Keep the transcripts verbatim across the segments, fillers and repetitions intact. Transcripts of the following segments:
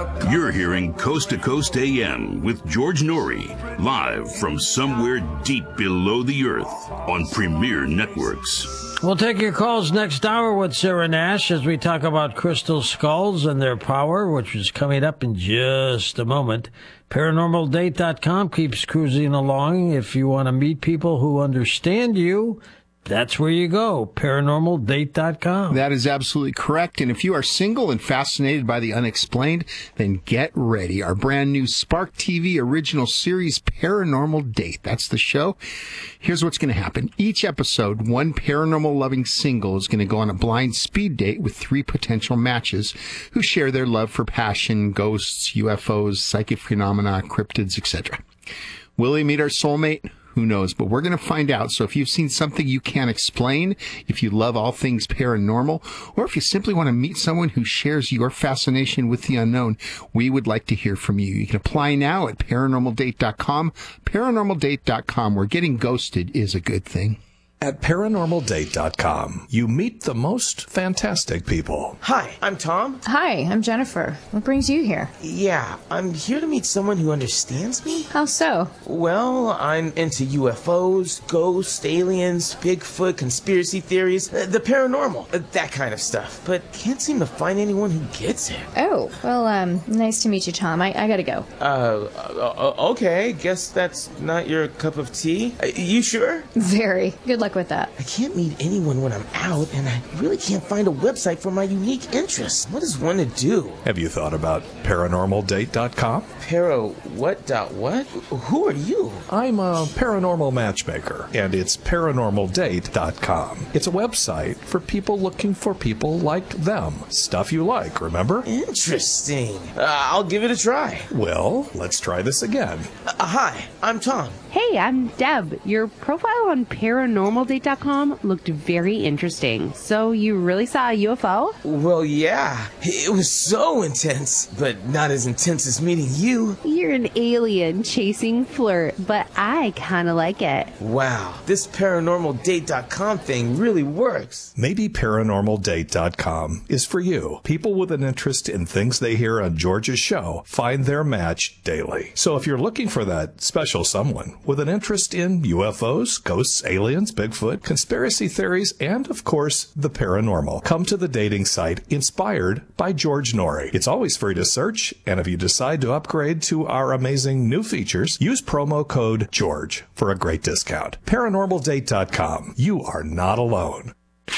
You're hearing Coast to Coast A M with George Norrie, live from somewhere deep below the earth on Premier Networks. We'll take your calls next hour with Sarah Nash as we talk about crystal skulls and their power, which is coming up in just a moment. paranormal date dot com keeps cruising along. If you want to meet people who understand you, that's where you go, paranormal date dot com. That is absolutely correct. And if you are single and fascinated by the unexplained, then get ready. Our brand new Spark T V original series, Paranormal Date. That's the show. Here's what's going to happen. Each episode, one paranormal-loving single is going to go on a blind speed date with three potential matches who share their love for passion, ghosts, U F Os, psychic phenomena, cryptids, et cetera. Will they meet our soulmate? Who knows? But we're going to find out. So if you've seen something you can't explain, if you love all things paranormal, or if you simply want to meet someone who shares your fascination with the unknown, we would like to hear from you. You can apply now at paranormal date dot com. paranormal date dot com, where getting ghosted is a good thing. At paranormal date dot com, you meet the most fantastic people. Hi, I'm Tom. Hi, I'm Jennifer. What brings you here? Yeah, I'm here to meet someone who understands me. How so? Well, I'm into U F Os, ghosts, aliens, Bigfoot, conspiracy theories, uh, the paranormal, uh, that kind of stuff. But can't seem to find anyone who gets it. Oh, well, um, nice to meet you, Tom. I, I gotta go. Uh, uh, okay, guess that's not your cup of tea. Uh, you sure? Very. Good luck with that. I can't meet anyone when I'm out, and I really can't find a website for my unique interests. What is one to do? Have you thought about paranormal date dot com? Para what dot what? Who are you? I'm a paranormal matchmaker, and it's paranormal date dot com. It's a website for people looking for people like them. Stuff you like, remember? Interesting. Uh, I'll give it a try. Well, let's try this again. Uh, hi, I'm Tom. Hey, I'm Deb. Your profile on paranormal date dot com looked very interesting. So you really saw a U F O? Well, yeah. It was so intense, but not as intense as meeting you. You're an alien chasing flirt, but I kind of like it. Wow, this paranormal date dot com thing really works. Maybe paranormal date dot com is for you. People with an interest in things they hear on George's show find their match daily. So if you're looking for that special someone with an interest in U F Os, ghosts, aliens, Bigfoot, conspiracy theories, and, of course, the paranormal, come to the dating site inspired by George Norrie. It's always free to search, and if you decide to upgrade to our amazing new features, use promo code GEORGE for a great discount. paranormal date dot com. You are not alone.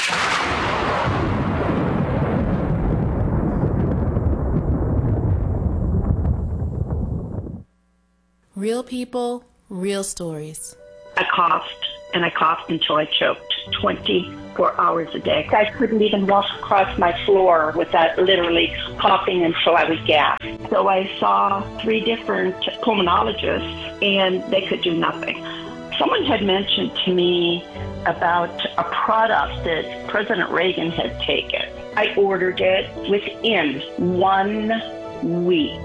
Real people, real stories. I coughed, and I coughed until I choked twenty-four hours a day. I couldn't even walk across my floor without literally coughing until I was gasped. So I saw three different pulmonologists, and they could do nothing. Someone had mentioned to me about a product that President Reagan had taken. I ordered it within one week.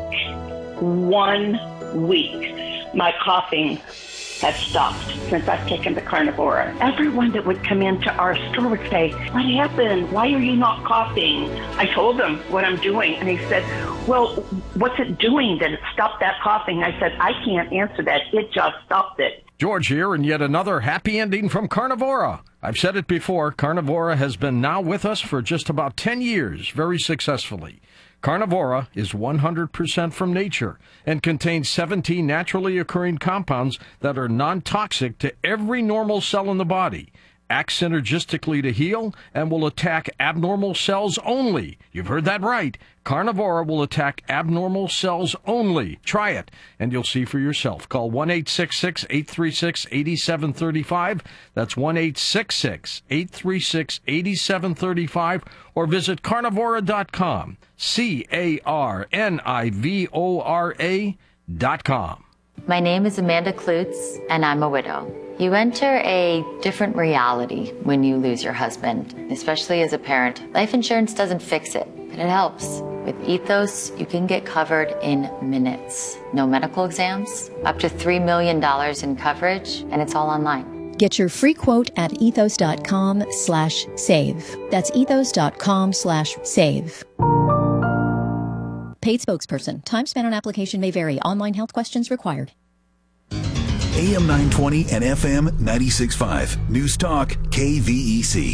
One week. My coughing has stopped since I've taken the Carnivora. Everyone that would come into our store would say, "What happened? Why are you not coughing?" I told them what I'm doing, and he said, "Well, what's it doing that it stopped that coughing?" I said, "I can't answer that. It just stopped it." George here, and yet another happy ending from Carnivora. I've said it before, Carnivora has been now with us for just about ten years, very successfully. Carnivora is one hundred percent from nature and contains seventeen naturally occurring compounds that are non-toxic to every normal cell in the body, act synergistically to heal, and will attack abnormal cells only. You've heard that right. Carnivora will attack abnormal cells only. Try it, and you'll see for yourself. Call one eight six six, eight three six, eight seven three five. That's one eight six six, eight three six, eight seven three five, or visit carnivora dot com. C A R N I V O R A dot com. My name is Amanda Klutz, and I'm a widow. You enter a different reality when you lose your husband, especially as a parent. Life insurance doesn't fix it, but it helps. With Ethos, you can get covered in minutes. No medical exams, up to three million dollars in coverage, and it's all online. Get your free quote at ethos.com slash save. That's ethos.com slash save. Paid spokesperson. Time spent on application may vary. Online health questions required. A M nine twenty and F M ninety-six point five. News Talk K V E C.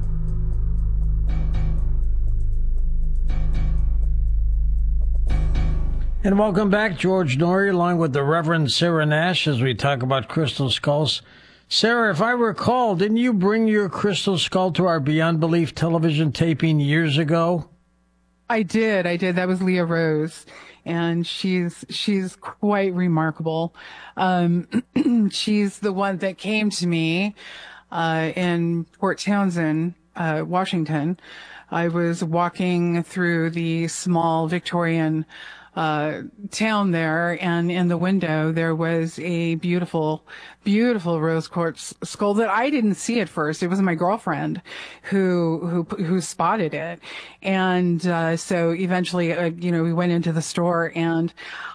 And welcome back, George Noory, along with the Reverend Sarah Nash, as we talk about crystal skulls. Sarah, if I recall, didn't you bring your crystal skull to our Beyond Belief television taping years ago? I did. I did. That was Leah Rose, and she's she's quite remarkable. Um, she's the one that came to me uh, in Port Townsend, uh, Washington. I was walking through the small Victorian uh, town there, and in the window there was a beautiful, beautiful rose quartz skull that I didn't see at first. It was my girlfriend who who who spotted it, and uh, so eventually, uh, you know, we went into the store and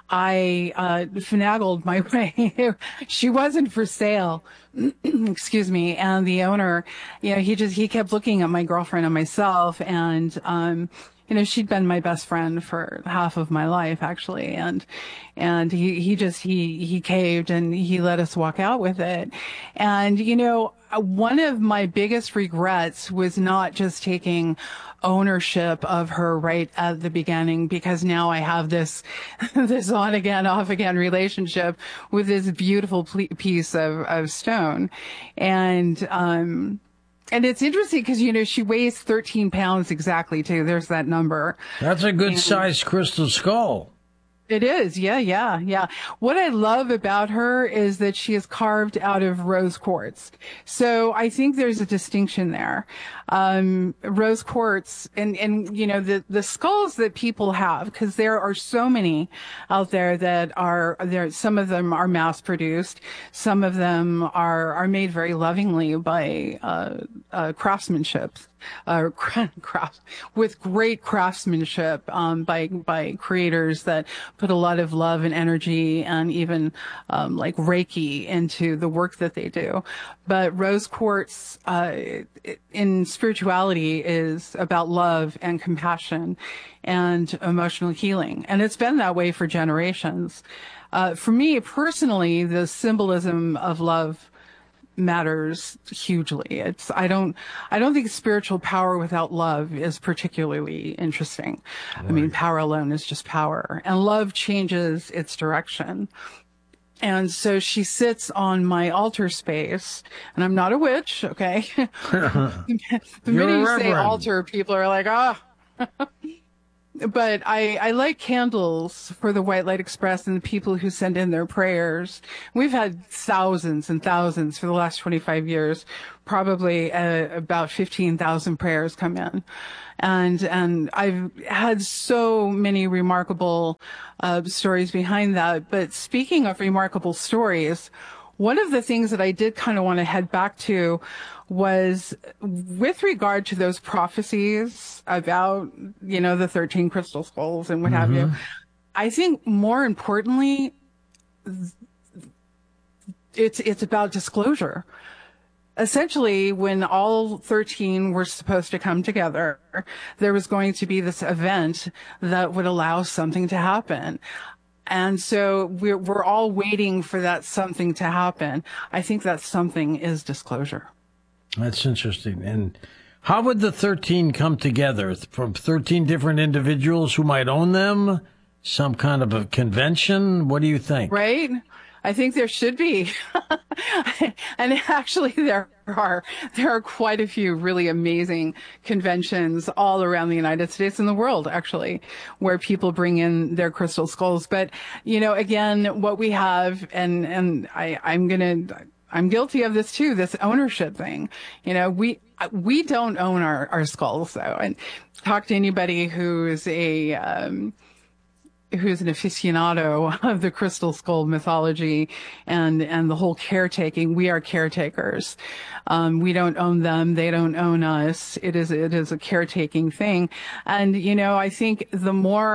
I uh, finagled my way. She wasn't for sale. Excuse me. And the owner, you know, he just, he kept looking at my girlfriend and myself, and, um, you know, she'd been my best friend for half of my life, actually. And, and he, he just, he, he caved and he let us walk out with it. And, you know, one of my biggest regrets was not just taking ownership of her right at the beginning, because now I have this, this on again, off again relationship with this beautiful piece of, of stone. And, um, And it's interesting because, you know, she weighs thirteen pounds exactly, too. There's that number. That's a good and sized crystal skull. It is. Yeah, yeah, yeah. What I love about her is that she is carved out of rose quartz. So I think there's a distinction there. Um, rose quartz and, and, you know, the, the skulls that people have, because there are so many out there that are there. Some of them are mass produced. Some of them are, are made very lovingly by, uh, uh, craftsmanship. Uh, craft with great craftsmanship um, by by creators that put a lot of love and energy and even um, like Reiki into the work that they do. But rose quartz uh, in spirituality is about love and compassion and emotional healing, and it's been that way for generations. Uh, for me personally, the symbolism of love matters hugely. It's, I don't, I don't think spiritual power without love is particularly interesting. Right. I mean, power alone is just power, and love changes its direction. And so she sits on my altar space, and I'm not a witch, okay? The minute you say altar, people are like, ah. But I, I like candles for the White Light Express and the people who send in their prayers. We've had thousands and thousands for the last twenty-five years, probably uh, about fifteen thousand prayers come in. And, and I've had so many remarkable uh, stories behind that. But speaking of remarkable stories, one of the things that I did kind of want to head back to was with regard to those prophecies about, you know, the thirteen crystal skulls and what mm-hmm. have you. I think more importantly, it's, it's about disclosure. Essentially, when all thirteen were supposed to come together, there was going to be this event that would allow something to happen. And so we're, we're all waiting for that something to happen. I think that something is disclosure. That's interesting. And how would the thirteen come together? From thirteen different individuals who might own them? Some kind of a convention? What do you think? Right? I think there should be. And actually there are, there are quite a few really amazing conventions all around the United States and the world, actually, where people bring in their crystal skulls. But, you know, again, what we have, and, and I, I'm going to, I'm guilty of this too, this ownership thing. You know, we, we don't own our, our skulls though. And talk to anybody who's a, um, who's an aficionado of the crystal skull mythology and, and the whole caretaking. We are caretakers. Um, we don't own them. They don't own us. It is, it is a caretaking thing. And, you know, I think the more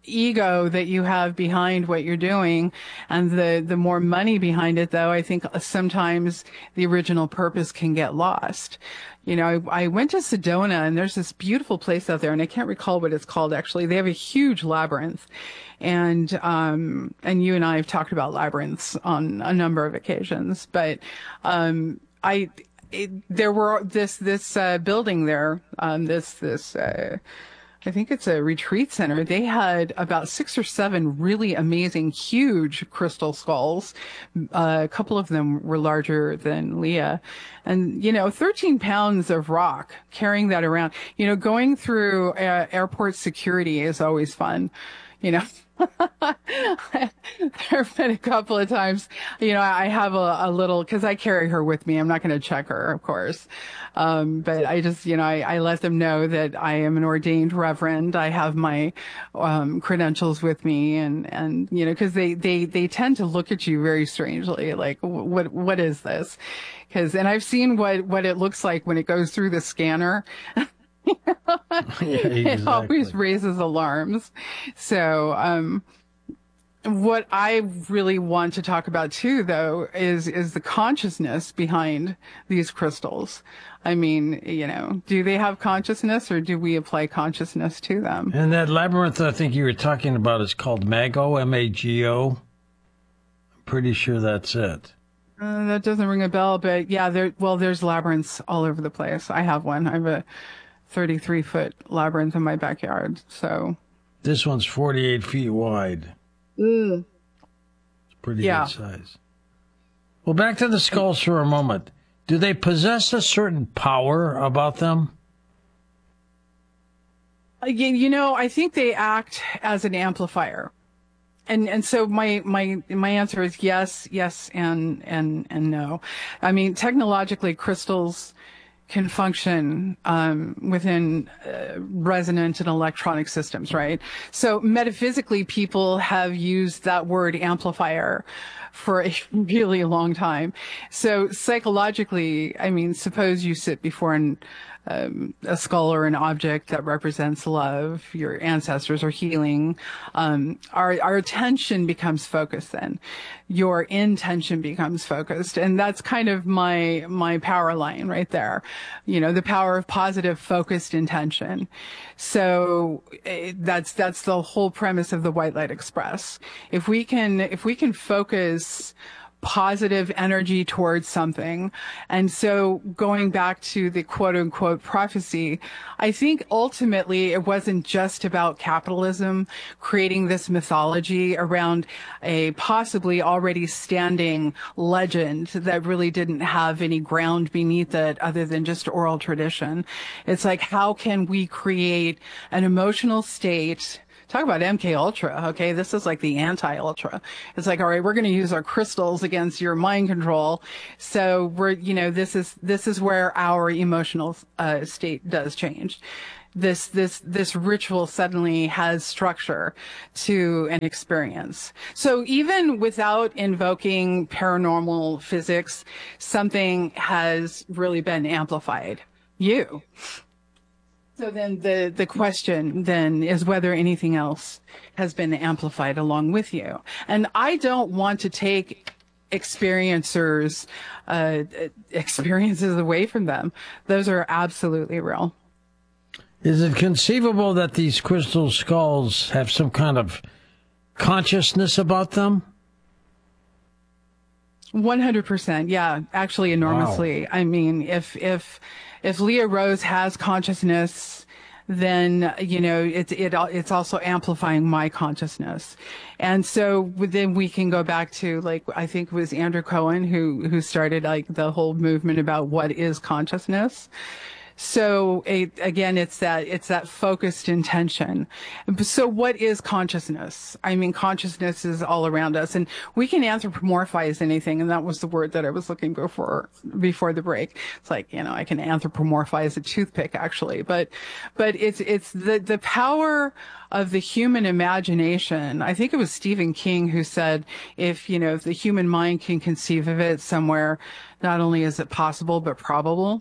ego that you have behind what you're doing and the, the more money behind it, though, I think sometimes the original purpose can get lost. You know, I, I went to Sedona, and there's this beautiful place out there, and I can't recall what it's called, actually. They have a huge labyrinth. And, um, and you and I have talked about labyrinths on a number of occasions, but, um, I, it, there were this, this, uh, building there, um, this, this, uh, I think it's a retreat center. They had about six or seven really amazing, huge crystal skulls. Uh, a couple of them were larger than Leah. And, you know, thirteen pounds of rock, carrying that around, you know, going through uh, airport security is always fun, you know. There have been a couple of times, you know, I have a, a little, because I carry her with me. I'm not going to check her, of course. Um, but I just, you know, I, I let them know that I am an ordained reverend. I have my um, credentials with me, and, and you know, because they, they, they tend to look at you very strangely, like, what what is this? Because, and I've seen what, what it looks like when it goes through the scanner. Yeah, exactly. It always raises alarms. So, um, what I really want to talk about too, though, is, is the consciousness behind these crystals. I mean, you know, do they have consciousness, or do we apply consciousness to them? And that labyrinth I think you were talking about is called Mago, M A G O. I'm pretty sure that's it. Uh, that doesn't ring a bell, but yeah, there, well, there's labyrinths all over the place. I have one. I have a thirty-three foot labyrinth in my backyard. So this one's forty-eight feet wide. Mm. It's pretty Yeah. good size. Well, back to the skulls for a moment. Do they possess a certain power about them? Again, you know, I think they act as an amplifier. And and so my my my answer is yes, yes, and and and no. I mean, technologically, crystals can function um, within uh, resonant and electronic systems, right? So metaphysically, people have used that word amplifier for a really long time. So psychologically, I mean, suppose you sit before an Um, a skull or an object that represents love, your ancestors are healing. Um, our, our attention becomes focused then. Your intention becomes focused. And that's kind of my, my power line right there. You know, the power of positive focused intention. So it, that's, that's the whole premise of the White Light Express. If we can, if we can focus positive energy towards something. And so going back to the quote unquote prophecy, I think ultimately it wasn't just about capitalism creating this mythology around a possibly already standing legend that really didn't have any ground beneath it other than just oral tradition. It's like, how can we create an emotional state? Talk about M K Ultra, okay? This is like the anti-Ultra. It's like, all right, we're going to use our crystals against your mind control. So we're, you know, this is, this is where our emotional uh, state does change. This, this, this ritual suddenly has structure to an experience. So even without invoking paranormal physics, something has really been amplified. You. So then the, the question then is whether anything else has been amplified along with you. And I don't want to take experiencers, uh, experiences away from them. Those are absolutely real. Is it conceivable that these crystal skulls have some kind of consciousness about them? one hundred percent. Yeah, actually enormously. Wow. I mean, if, if, if Leah Rose has consciousness, then, you know, it's, it, it's also amplifying my consciousness. And so then we can go back to, like, I think it was Andrew Cohen who, who started like the whole movement about what is consciousness. So it, again, it's that, it's that focused intention. So what is consciousness? I mean, consciousness is all around us, and we can anthropomorphize anything. And that was the word that I was looking before, before the break. It's like, you know, I can anthropomorphize a toothpick actually, but, but it's, it's the, the power of the human imagination. I think it was Stephen King who said, if, you know, if the human mind can conceive of it somewhere, not only is it possible, but probable.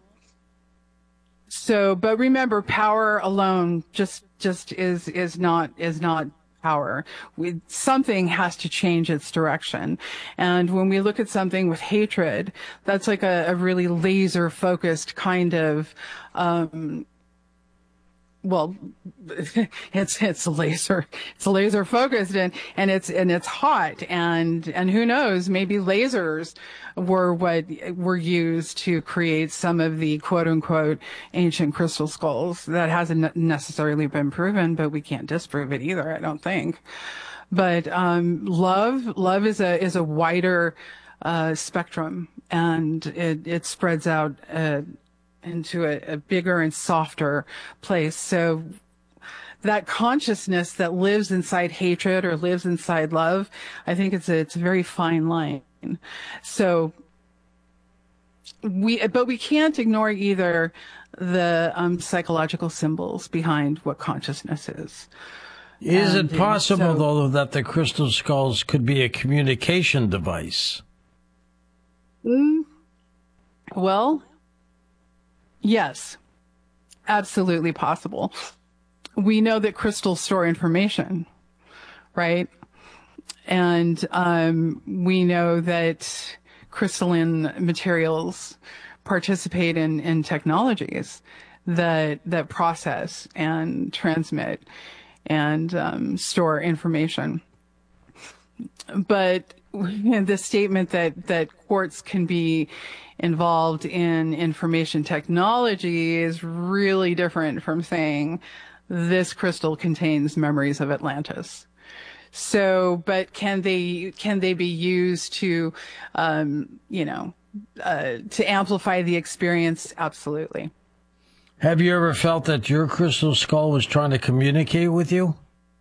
So, but remember, power alone just, just is, is not, is not power. We, something has to change its direction. And when we look at something with hatred, that's like a, a really laser focused kind of, um, well, it's, it's laser, it's laser focused and, and it's, and it's hot and, and who knows, maybe lasers were what were used to create some of the quote unquote ancient crystal skulls. That hasn't necessarily been proven, but we can't disprove it either, I don't think. But, um, love, love is a, is a wider, uh, spectrum and it, it spreads out, uh, into a, a bigger and softer place. So that consciousness that lives inside hatred or lives inside love, I think it's a, it's a very fine line. So we, but we can't ignore either the um, psychological symbols behind what consciousness is. Is and, it possible, so, though, that the crystal skulls could be a communication device? Mm, well, yes, absolutely possible. We know that crystals store information, right? And um, we know that crystalline materials participate in, in technologies that that process and transmit and um, store information. But the statement that, that quartz can be involved in information technology is really different from saying this crystal contains memories of Atlantis. So, but can they, can they be used to, um, you know, uh, to amplify the experience? Absolutely. Have you ever felt that your crystal skull was trying to communicate with you?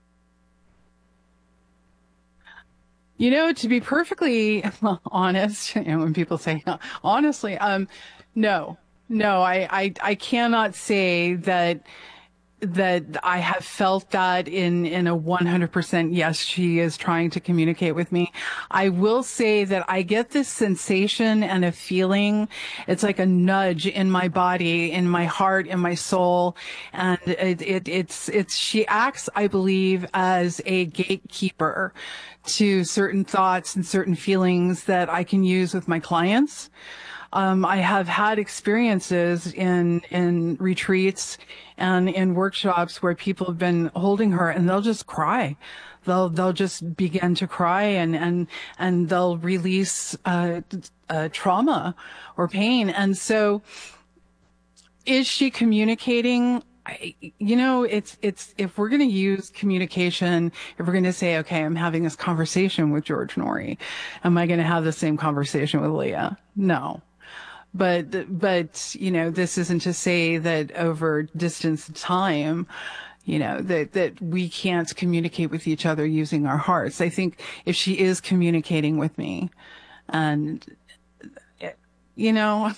You know, to be perfectly honest, you know, when people say honestly, um, no, no, I, I, I cannot say that, that I have felt that in, in a one hundred percent, yes, she is trying to communicate with me. I will say that I get this sensation and a feeling. It's like a nudge in my body, in my heart, in my soul. And it, it, it's, it's, she acts, I believe, as a gatekeeper to certain thoughts and certain feelings that I can use with my clients. Um, I have had experiences in, in retreats and in workshops where people have been holding her and they'll just cry. They'll, they'll just begin to cry and, and, and they'll release, uh, uh, trauma or pain. And so is she communicating? I, you know, it's, it's, if we're going to use communication, if we're going to say, okay, I'm having this conversation with George Noory, am I going to have the same conversation with Leah? No. But, but, you know, this isn't to say that over distance and time, you know, that, that we can't communicate with each other using our hearts. I think if she is communicating with me and, you know,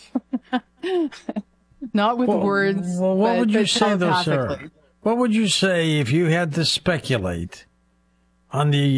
not with well, words. Well, what but, would you but say, though, Sarah? What would you say if you had to speculate on the